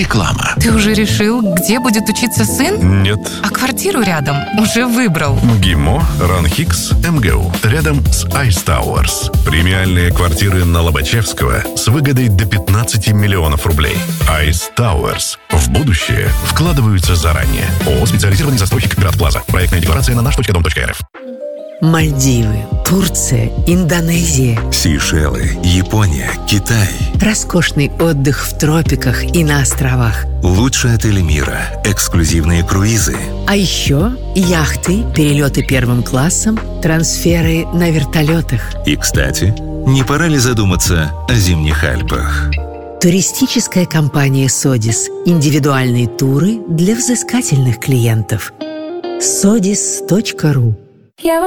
Реклама. Ты уже решил, где будет учиться сын? Нет. А квартиру рядом уже выбрал? ГИМО, РАНХИКС, МГУ. Рядом с Ice Towers. Премиальные квартиры на Лобачевского с выгодой до 15 миллионов рублей. Ice Towers. В будущее вкладываются заранее. ООО «Специализированный застройщик Град Плаза». Проектная декларация на наш.дом.рф. Мальдивы, Турция, Индонезия, Сейшелы, Япония, Китай. Роскошный отдых в тропиках и на островах. Лучшие отели мира, эксклюзивные круизы. А еще яхты, перелеты первым классом, трансферы на вертолетах. И, кстати, не пора ли задуматься о зимних Альпах? Туристическая компания «Содис». Индивидуальные туры для взыскательных клиентов. sodis.ru.